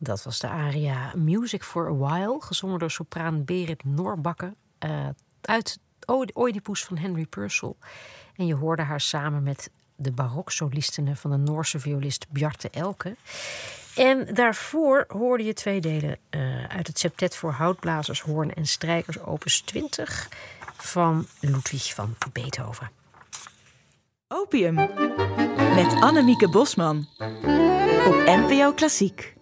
Dat was de aria Music for a While, gezongen door sopraan Berit Norbakke uit Oedipus van Henry Purcell. En je hoorde haar samen met de baroksolisten van de Noorse violist Bjarte Elke. En daarvoor hoorde je 2 delen uit het septet voor houtblazers, hoorn en strijkers opus 20 van Ludwig van Beethoven. Opium met Annemieke Bosman op NPO Klassiek.